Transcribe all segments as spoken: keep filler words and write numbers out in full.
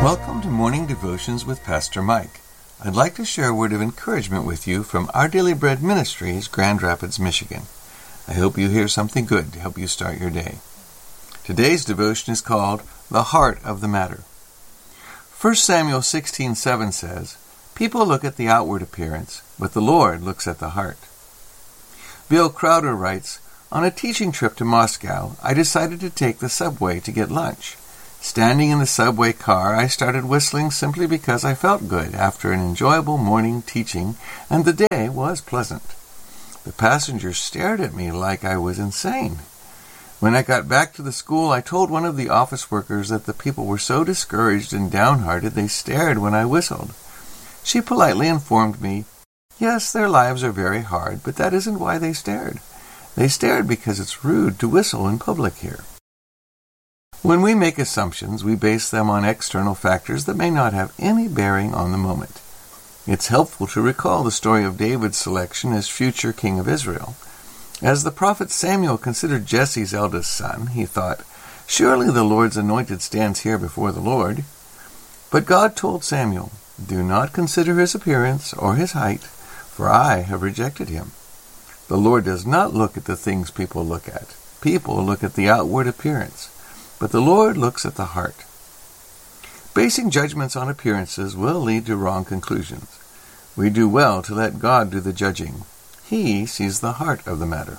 Welcome to Morning Devotions with Pastor Mike. I'd like to share a word of encouragement with you from Our Daily Bread Ministries, Grand Rapids, Michigan. I hope you hear something good to help you start your day. Today's devotion is called The Heart of the Matter. First Samuel sixteen seven says, "People look at the outward appearance, but the Lord looks at the heart." Bill Crowder writes, "On a teaching trip to Moscow, I decided to take the subway to get lunch. Standing in the subway car, I started whistling simply because I felt good after an enjoyable morning teaching, and the day was pleasant. The passengers stared at me like I was insane. When I got back to the school, I told one of the office workers that the people were so discouraged and downhearted they stared when I whistled. She politely informed me, yes, their lives are very hard, but that isn't why they stared. They stared because it's rude to whistle in public here." When we make assumptions, we base them on external factors that may not have any bearing on the moment. It's helpful to recall the story of David's selection as future king of Israel. As the prophet Samuel considered Jesse's eldest son, he thought, "Surely the Lord's anointed stands here before the Lord." But God told Samuel, "Do not consider his appearance or his height, for I have rejected him." The Lord does not look at the things people look at. People look at the outward appearance. But the Lord looks at the heart. Basing judgments on appearances will lead to wrong conclusions. We do well to let God do the judging. He sees the heart of the matter.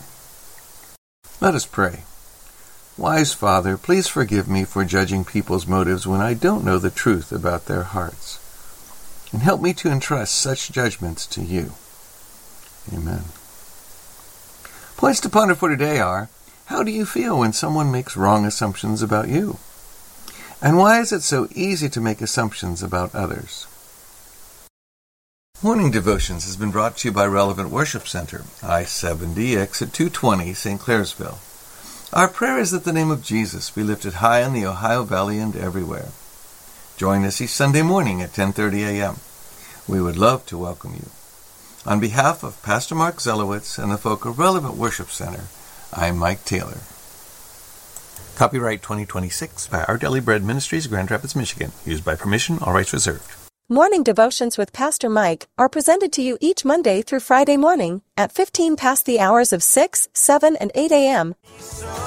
Let us pray. Wise Father, please forgive me for judging people's motives when I don't know the truth about their hearts. And help me to entrust such judgments to you. Amen. Points to ponder for today are, how do you feel when someone makes wrong assumptions about you? And why is it so easy to make assumptions about others? Morning Devotions has been brought to you by Relevant Worship Center, I seventy, exit two twenty, Saint Clairsville. Our prayer is that the name of Jesus be lifted high in the Ohio Valley and everywhere. Join us each Sunday morning at ten thirty a.m. We would love to welcome you. On behalf of Pastor Mark Zelowitz and the folk of Relevant Worship Center, I'm Mike Taylor. Copyright twenty twenty-six by Our Daily Bread Ministries, Grand Rapids, Michigan. Used by permission, all rights reserved. Morning Devotions with Pastor Mike are presented to you each Monday through Friday morning at fifteen past the hours of six, seven, and eight a.m.